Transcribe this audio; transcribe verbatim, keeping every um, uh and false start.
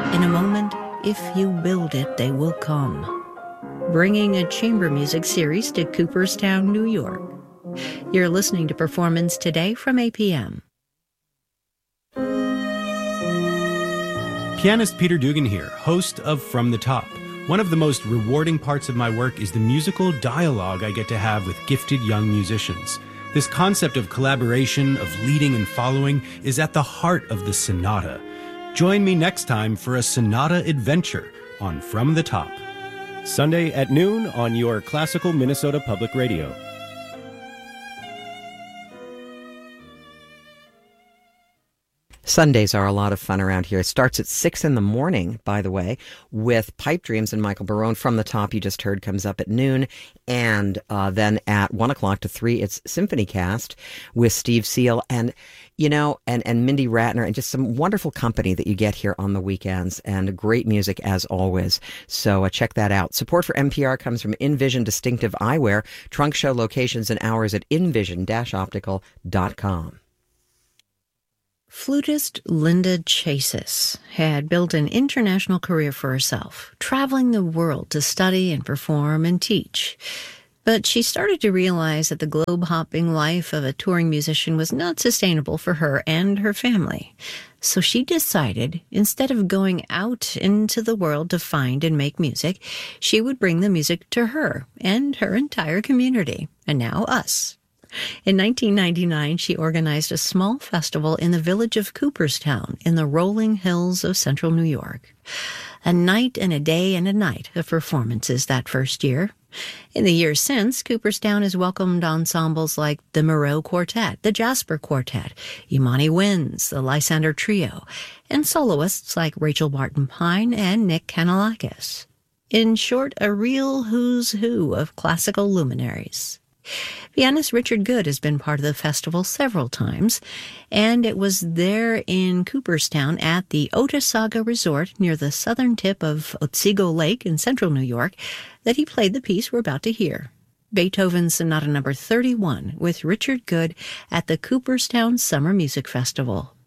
In a moment, if you build it, they will come. Bringing a chamber music series to Cooperstown, New York. You're listening to Performance Today from A P M. Pianist Peter Dugan here, host of From the Top. One of the most rewarding parts of my work is the musical dialogue I get to have with gifted young musicians. This concept of collaboration, of leading and following, is at the heart of the sonata. Join me next time for a sonata adventure on From the Top. Sunday at noon on your classical Minnesota Public Radio. Sundays are a lot of fun around here. It starts at six in the morning, by the way, with Pipe Dreams, and Michael Barone. From the Top, you just heard, comes up at noon. And uh, then at one o'clock to three, it's Symphony Cast with Steve Seal and, you know, and, and Mindy Ratner, and just some wonderful company that you get here on the weekends, and great music as always. So uh, check that out. Support for N P R comes from InVision Distinctive Eyewear. Trunk show locations and hours at envision dash optical dot com. Flutist Linda Chasis had built an international career for herself, traveling the world to study and perform and teach. But she started to realize that the globe-hopping life of a touring musician was not sustainable for her and her family. So she decided, instead of going out into the world to find and make music, she would bring the music to her and her entire community, and now us. In nineteen ninety-nine, she organized a small festival in the village of Cooperstown in the rolling hills of central New York. A night and a day and a night of performances that first year. In the years since, Cooperstown has welcomed ensembles like the Moreau Quartet, the Jasper Quartet, Imani Winds, the Lysander Trio, and soloists like Rachel Barton Pine and Nick Kanellakis. In short, a real who's who of classical luminaries. Pianist Richard Good has been part of the festival several times, and it was there in Cooperstown at the Otesaga Resort near the southern tip of Otsego Lake in central New York that he played the piece we're about to hear, Beethoven's Sonata Number thirty-one, with Richard Good at the Cooperstown Summer Music Festival.